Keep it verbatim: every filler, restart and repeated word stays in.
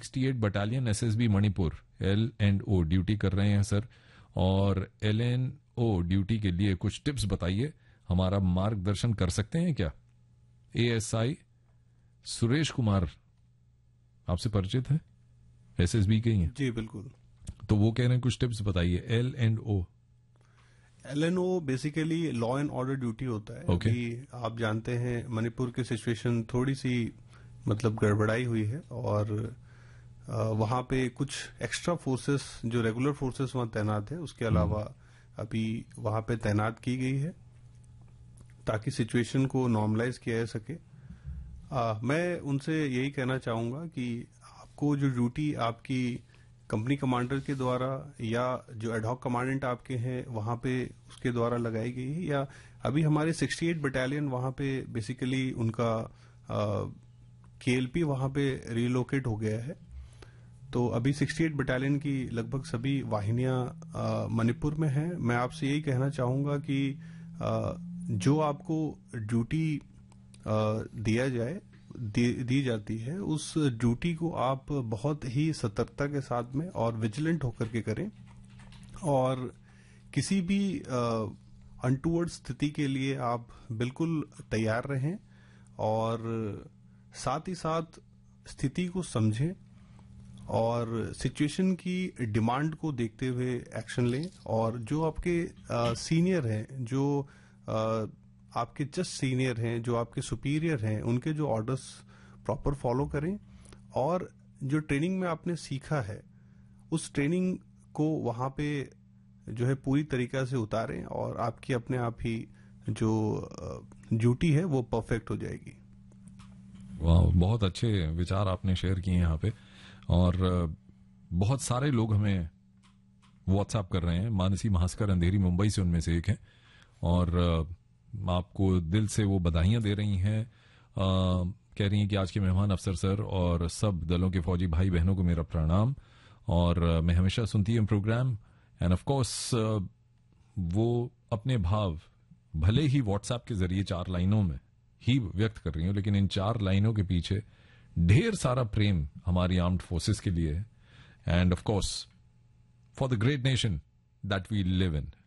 Sixty eight battalion SSB Manipur L and O duty कर रहे हैं सर, और एल एन ओ ड्यूटी के लिए कुछ टिप्स बताइए, हमारा मार्गदर्शन कर सकते हैं क्या? एएसआई सुरेश कुमार आपसे परिचित है, एसएसबी के ही हैं? जी बिल्कुल। तो वो कह रहे हैं कुछ टिप्स बताइए। L and O L N O basically law and order duty होता है। okay. अभी आप जानते हैं मणिपुर की सिचुएशन थोड़ी सी मतलब गड़बड़ाई हुई है, और वहां पे कुछ एक्स्ट्रा फोर्सेस जो रेगुलर फोर्सेस वहां तैनात है उसके अलावा अभी वहां पे तैनात की गई है ताकि सिचुएशन को नॉर्मलाइज किया जा सके। आ, मैं उनसे यही कहना चाहूंगा कि आपको जो ड्यूटी आपकी कंपनी कमांडर के द्वारा या जो एडहॉक कमांडेंट आपके हैं वहां पे उसके द्वारा लगाई गई है, या अभी हमारे सिक्सटी एट बटालियन वहां पे बेसिकली उनका केएलपी वहां पे रिलोकेट हो गया है। तो अभी सिक्सटी एट बटालियन की लगभग सभी वाहिनियां मणिपुर में हैं। मैं आपसे यही कहना चाहूंगा कि आ, जो आपको ड्यूटी दिया जाए दी, दी जाती है उस ड्यूटी को आप बहुत ही सतर्कता के साथ में और विजिलेंट होकर के करें, और किसी भी अनटूवर्ड स्थिति के लिए आप बिल्कुल तैयार रहें, और साथ ही साथ स्थिति को समझें और सिचुएशन की डिमांड को देखते हुए एक्शन लें, और जो आपके आ, सीनियर हैं, जो आ, आपके जस्ट सीनियर हैं, जो आपके सुपीरियर हैं, उनके जो ऑर्डर्स प्रॉपर फॉलो करें, और जो ट्रेनिंग में आपने सीखा है उस ट्रेनिंग को वहां पे जो है पूरी तरीका से उतारें, और आपकी अपने आप ही जो ड्यूटी है वो परफेक्ट हो जाएगी। वाह, बहुत अच्छे विचार आपने शेयर किए यहाँ पे, और बहुत सारे लोग हमें व्हाट्सएप कर रहे हैं। मानसी महास्कर अंधेरी मुंबई से उनमें से एक है, और आपको दिल से वो बधाइयां दे रही हैं। कह रही हैं कि आज के मेहमान अफसर सर और सब दलों के फौजी भाई बहनों को मेरा प्रणाम, और मैं हमेशा सुनती हूँ प्रोग्राम, एंड ऑफ कोर्स वो अपने भाव भले ही व्हाट्सएप के जरिए चार लाइनों में ही व्यक्त कर रही हूँ, लेकिन इन चार लाइनों के पीछे ढेर सारा प्रेम हमारी आर्म्ड फोर्सेस के लिए है, end of course for the great nation that we live in.